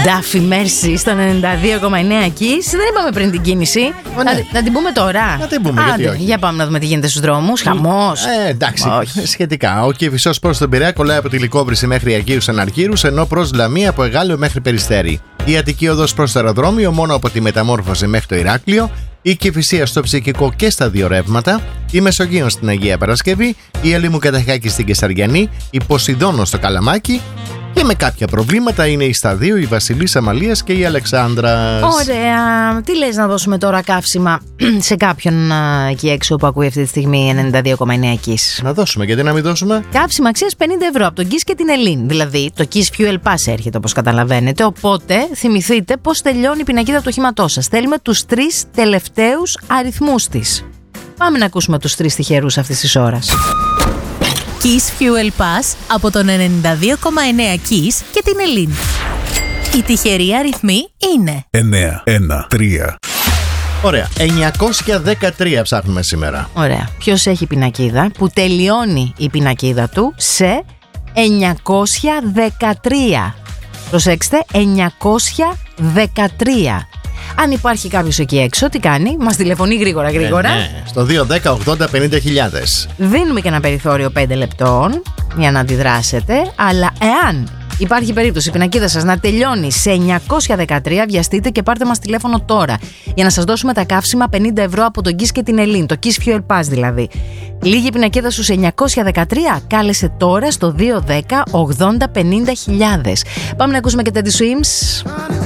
Ντάφι Μέρσι στο 92,9 Kiss. Δεν είπαμε πριν την κίνηση. Να την πούμε τώρα. Να την πούμε, γιατί όχι. Για πάμε να δούμε τι γίνεται στους δρόμους. Χαμός. Εντάξει, σχετικά. Ο Κηφισός προς τον Πειραιά κολλάει από τη Λυκόβρηση μέχρι Αγίους Αναρχήρους, ενώ προς Λαμία από Εγάλεο μέχρι Περιστέρι. Η Αττική οδός προς το αεροδρόμιο μόνο από τη Μεταμόρφωση μέχρι το Ηράκλειο. Η Κηφισία στο Ψυχικό και στα δύο ρεύματα. Η Μεσογείων στην Αγία Παρασκευή. Η Ελίμου Καταχάκη στην Κεσαριανή. Η Ποσειδώνο στο Καλαμάκι. Και με κάποια προβλήματα είναι η Σταδίου, η Βασιλίσσα Μαλίας και η Αλεξάνδρας. Ωραία. Τι λες να δώσουμε τώρα καύσιμα σε κάποιον εκεί έξω που ακούει αυτή τη στιγμή 92,9 Kiss? Να δώσουμε, γιατί να μην δώσουμε? Καύσιμα αξίας 50 ευρώ από τον Kiss και την Ελλήν. Δηλαδή το Kiss Fuel Pass έρχεται, όπως καταλαβαίνετε. Οπότε θυμηθείτε πώς τελειώνει η πινακίδα του οχήματός σας. Θέλουμε τους 3 τελευταίους αριθμούς της. Πάμε να ακούσουμε τους 3 τυχερούς αυτής της ώρας. Kiss Fuel Pass από τον 92,9 Kiss και την Ελλήν. Οι τυχεροί αριθμοί είναι 913. Ωραία, 913 ψάχνουμε σήμερα. Ωραία. Ποιος έχει πινακίδα που τελειώνει η πινακίδα του σε 913. Προσέξτε, 913. Αν υπάρχει κάποιος εκεί έξω, τι κάνει? Μας τηλεφωνεί γρήγορα. Ναι. Στο 210-80-50.000. Δίνουμε και ένα περιθώριο 5 λεπτών για να αντιδράσετε. Αλλά εάν υπάρχει περίπτωση η πινακίδα σας να τελειώνει σε 913, βιαστείτε και πάρτε μας τηλέφωνο τώρα για να σας δώσουμε τα καύσιμα 50 ευρώ από τον Kiss και την Ελλήν. Το Kiss Fuel Pass δηλαδή. Λίγη πινακίδα σου σε 913. Κάλεσε τώρα στο 210-80-50.000. Πάμε να ακούσουμε και Teddy Swims.